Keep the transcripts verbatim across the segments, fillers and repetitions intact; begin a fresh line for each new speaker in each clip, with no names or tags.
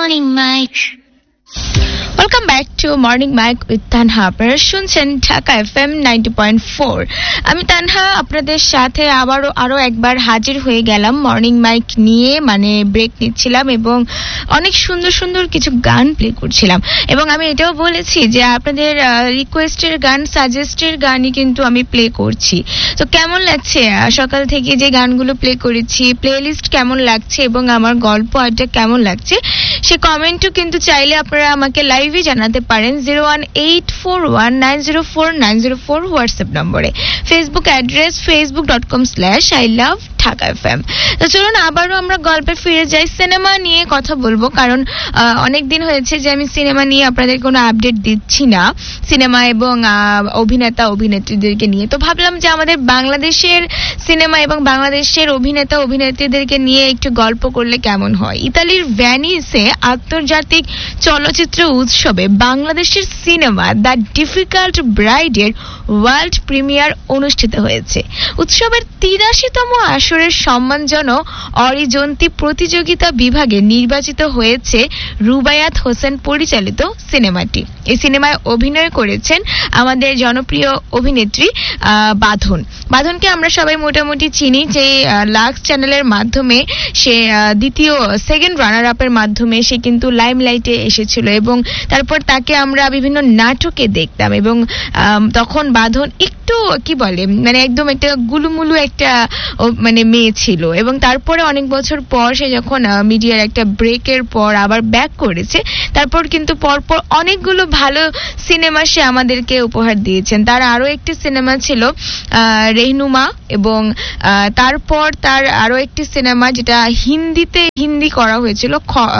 Morning Mike.
Welcome back to morning mic with Tanha. আপনারা শুনছেন Dhaka FM ninety point four. আমি তানহা আপনাদের সাথে আবারও আরো একবার হাজির হয়ে গেলাম মর্নিং মাইক নিয়ে, মানে ব্রেক নিচ্ছিলাম এবং অনেক সুন্দর সুন্দর কিছু গান প্লে করছিলাম। এবং আমি এটাও বলেছি যে আপনাদের রিকোয়েস্টের গান, সাজেস্টের গানই কিন্তু আমি প্লে করছি। তো কেমন লাগছে সকাল থেকে যে গানগুলো প্লে করেছি, প্লে লিস্ট কেমন লাগছে এবং আমার গল্প আড্ডা কেমন লাগছে, সে কমেন্টও কিন্তু চাইলে আপনারা আমাকে লাইভে জানাতে পারেন zero one eight four one nine zero four nine zero four WhatsApp নম্বরে। Facebook address Facebook dot com slash I love Dhaka FM. তো চলুন আবারও আমরা গল্পে ফিরে যাই, সিনেমা নিয়ে কথা বলবো, কারণ অনেক দিন হয়েছে যে আমি সিনেমা নিয়ে আপনাদের কোনো আপডেট দিচ্ছি না, সিনেমা এবং অভিনেতা অভিনেত্রীদেরকে নিয়ে। তো ভাবলাম যে আমাদের বাংলাদেশের সিনেমা এবং বাংলাদেশের অভিনেতা অভিনেত্রীদেরকে নিয়ে একটু গল্প করলে কেমন হয়। ইতালির ভ্যানিসে আন্তর্জাতিক চলচ্চিত্র উৎসবে বাংলাদেশের cinema the difficult ব্রাইডের world premier অনুষ্ঠিত হয়েছে। উৎসবের তিরাশিতম আসরের সম্মানজনক অরিজন্তি প্রতিযোগিতা বিভাগে নির্বাচিত হয়েছে রুবায়াত হোসেন পরিচালিত সিনেমাটি। এই সিনেমায় অভিনয় করেছেন আমাদের জনপ্রিয় অভিনেত্রী বাঁধন। বাঁধনকে আমরা সবাই মোটামুটি চিনি, যে লাক্স চ্যানেলের মাধ্যমে সে দ্বিতীয় সেকেন্ড রানার আপের মাধ্যমে সে কিন্তু লাইমলাইটে এসেছিল এবং তারপর তাকে আমরা বিভিন্ন নাটকে দেখতাম এবং তখন বাঁধন একটু কি বলে মানে একদম একটা গুলুমুলু একটা মানে মেয়ে ছিল এবং তারপরে অনেক বছর পর সে যখন মিডিয়ার একটা ব্রেকের পর আবার ব্যাক করেছে, তারপর কিন্তু পরপর অনেকগুলো ভালো সিনেমা সে আমাদেরকে উপহার দিয়েছেন। তার আরো একটি সিনেমা ছিল রেহনুমা এবং তারপর তার আরো একটি সিনেমা যেটা হিন্দিতে হিন্দি করা হয়েছিল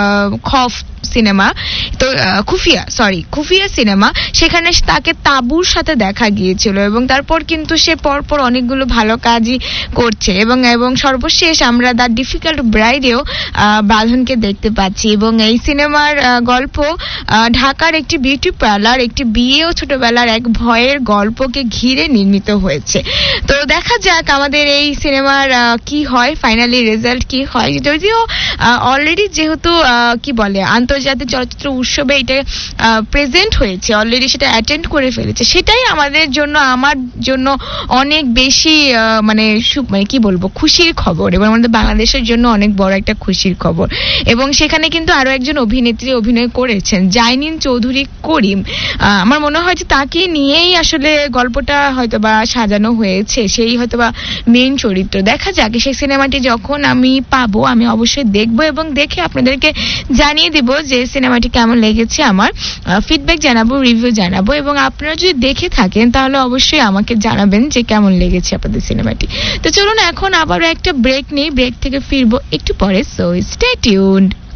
খফ সিনেমা, তো খুফিয়া সরি খুফিয়া সিনেমা, সেখানে তাকে তাবুর সাথে দেখা গিয়েছিল এবং তারপর কিন্তু সে পরপর অনেকগুলো ভালো কাজই করছে এবং এবং সর্বশেষ আমরা দ্য ডিফিকাল্ট ব্রাইডেও বাঁধনকে দেখতে পাচ্ছি। এবং এই সিনেমার গল্প ঢাকার একটি বিউটি পার্লার, একটি বিয়ে ও ছোটবেলার এক ভয়ের গল্পকে ঘিরে নির্মিত হয়েছে। তো দেখা যাক আমাদের এই সিনেমার কি হয়, ফাইনালি রেজাল্ট কি হয়। যদিও অলরেডি যেহেতু কি বলে আন্তর্জাতিক চলচ্চিত্র উৎসবে এটা প্রেজেন্ট হয়েছে, অলরেডি সেটা অ্যাটেন্ড করে ফেলেছে, সেটাই আমাদের জন্য আমার জন্য অনেক বেশি মানে মানে কি বলবো খুশির খবর এবং আমাদের বাংলাদেশের জন্য অনেক বড় একটা খুশির খবর। এবং সেখানে কিন্তু আরো একজন অভিনেত্রী অভিনয় করেছেন, জাইনিন চৌধুরী করিম। আমার মনে হয় যে তাকে নিয়েই আসলে গল্পটা হয়তোবা সাজানো হয়েছে, সেই হয়তোবা মেইন চরিত্র। দেখা যাক সেই সিনেমাটি যখন আমি পাবো আমি অবশ্যই দেখবো এবং দেখে আপনাদেরকে জানিয়ে দিব যে সিনেমাটি কেমন লেগেছে, আমার ফিডব্যাক জানাবো, রিভিউ জানাবো এবং আপনারা যদি দেখে থাকেন তাহলে অবশ্যই আমাকে জানাবেন যে কেমন লেগেছে আপনাদের সিনেমাটি। তো চলুন এখন আবারও একটা ব্রেক নেই, ব্রেক থেকে ফিরবো একটু পরে, সো স্টে টিউনড।